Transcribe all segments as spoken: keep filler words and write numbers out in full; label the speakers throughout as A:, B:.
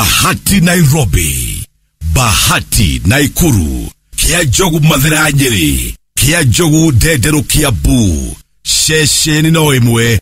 A: Bahati Nairobi, Bahati Naikuru, Kia Jogu Mathira Nyeri, Kia Jogu Dedero Kiambu, Shesheni Noimwe,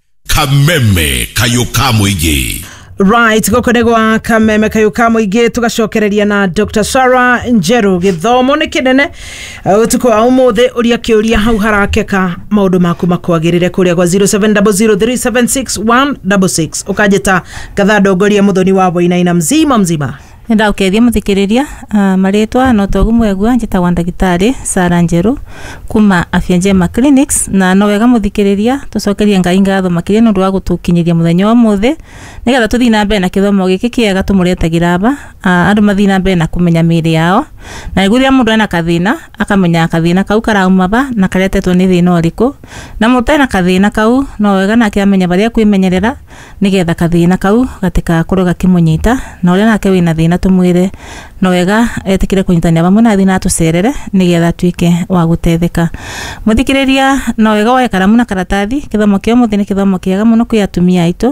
A: Kameme Kayuka Muigi.
B: Right, gokonegwa Kameme Kayuka Muigi, tugacokereria na Doctor Sarah Njeru githomo ni kinene utuko wa umuthe uria kiuria hau harakeka maundu maku makwagirire kuria kwa zero seven zero zero three seven six one six six ukajeta gatha ndongoria muthoni wa Boinaina mzima mzima.
C: Nda ukethia muthikiriria uh, maritwa no togumwegwa njita wa ndagitari Sarah Njeru kuma Afya Njema Clinics na no wega muthikiriria tucokerie ngai ngatho makiria nundu wa gutukinyiria muthenya wa muthe nigetha tuthina mbere na kithomo giki kiega tumuretagira aba uh, andu mathina mbere na kumenya miri yao na iguria mundu ena kathina akamenya kathina kau karauma ba na karetetwo ni thina uriku na mutena kathina kau no wega na kiamenya baria kwimenyerera nigetha kathina kau gatika kuroga kimunyita na uria nake wina thina tumwire no wega etikire kunyitania bamwe na thina tucerere nigetha twike wa gutetheka muthikiriria no wega wa karamu na karatathi kithomo kio muthini kithomo kiega muno kwi atumia aitu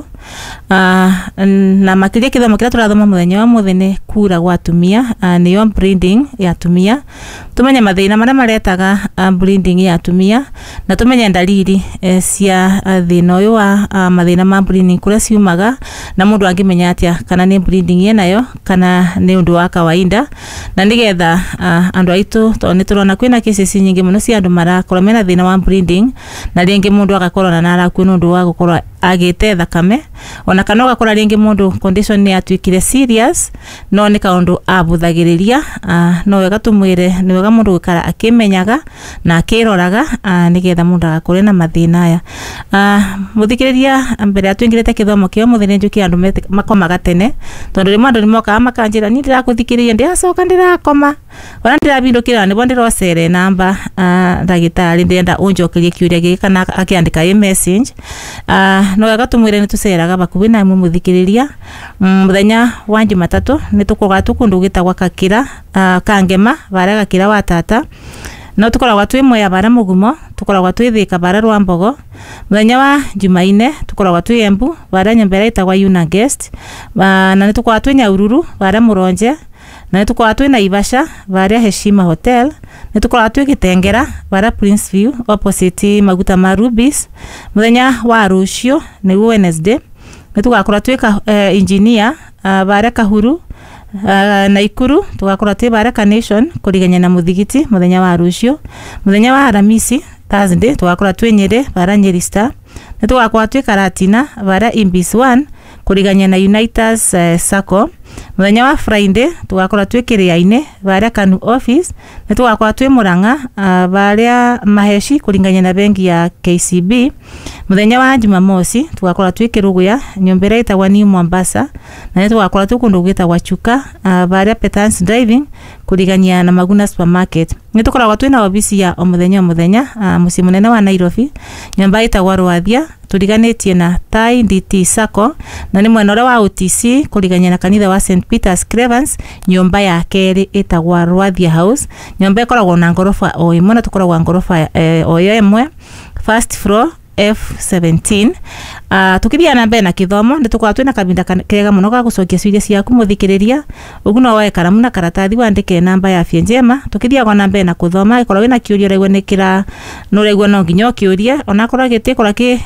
C: uh, na makiria kithomo kira turathoma muthenya wa muthini kura gwa atumia uh, niyo breeding ya atumia tumenye mathina maria maretaga uh, breeding ya atumia na tumenye dalili eh, cia uh, thina uyu wa uh, mathina ma breeding kuria ciumaga na mundu angimenya atia kana ni breeding yenayo kana ni undu wa kawaida na nigetha uh, andu aitu to ni turona kwina cases nyingi muno cia andu marakora mena thina wa breeding na ringi mundu agakorana na araku nundu wa gukorwa agite thakame ona kana ugakora ringi mundu condition ni atwikire serious no ni kaundu abuthagiriria uh, no wega tumwire ni wega mundu gukara akimenyaga na akiroraga uh, nigetha mundu agakore na mathina aya uh, muthikiriria mbere atwingirite kithomo kio muthine njuki andu makomaga tene tondu rimwe andu nimoka makanjira ni ndirakuthikiriria ndiacoka ndirakoma ona ndirabindukira ni bondi rosere namba uh, ndagitari ndenda unjokerie kiuria giki kana akiandika i message uh, no wega tumwire ni tuceraga bakubi na muthikiriria muthenya wa Jumatatu ni tukoga tukundu gitagwa Kakira uh, Kangema bara Gakira wa tata no tukoragwa twi moya bara mugumo tukoragwa twi thika bara Rwambogo muthenya wa Jumaine tukoragwa twi Embu bara Nyambera itagwa Yuna Guest uh, na ni tukoragwa twi Nyaururu bara Muronje na tukoragwa twi Naivasha bara Heshima Hotel ni tukoragwa twi Gitengera bara Prince View opposite Maguta ma Rubis muthenya wa Rucio ni Wednesday ni tugakorwa twi uh, engineer uh, bara Kahuru Uh, Naikuru tugakora twi bara Nation kuriganya na muthigiti muthenya wa Rucio muthenya wa Aramisi Thursday tugakora twi Nyeri bara Nyeri Star ni tugakora twi Karatina bara Imbis one kuriganya na Unitas uh, Sacco muthenya wa Friday tugakora twi Kiriaine bara Kanu Office ni tugakora twi Muranga uh, bara Maheshi kuriganya na bengi ya K C B muthenya wa Jumamosi tugakora twi Kiruguya Nyombera itagwa ni Mombasa na ni tugakora twi kundu gitagwa Chuka uh, bara Petans Driving kuriganya na Maguna Supermarket ni tukoragwa twi na obisi ya omuthenya omuthenya uh, musi munene wa Nairobi nyomba itagwa Rwathia turiganitie na Tai D T Sacco na ni mwena wa O T C kuriganya na kanitha wa Saint Peter's Cravens nyomba ya keri itagwa Rwathia House nyomba ikoragwa na ngorofa o imwe na tukoragwa ngorofa eh, o imwe first floor F seventeen uh, tukithia na mbere na kithomo ndi tukwa twina kabinda kega muno ga gucokia ciuria ciaku muthikiriria uguno wae karamu na karatathi wandike namba ya Afya Njema tukithia kwa namba na kuthoma ikorwa wina kiuria regwe nikira no regwe no nginyo kiuria ona korwa gite korwa ki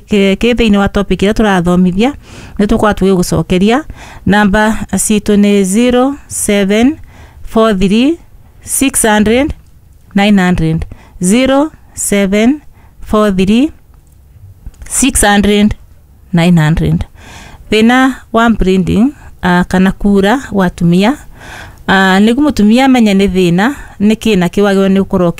C: ki thiini wa topic ira turathomithia ndi tukwa twi gucokeria namba citu ni zero seven four three six hundred nine hundred zero seven four three six hundred nine hundred thina wa breeding uh, kana kura watumia uh, niguo mutumia menya ni thina niki na kiwagio ni ukorwo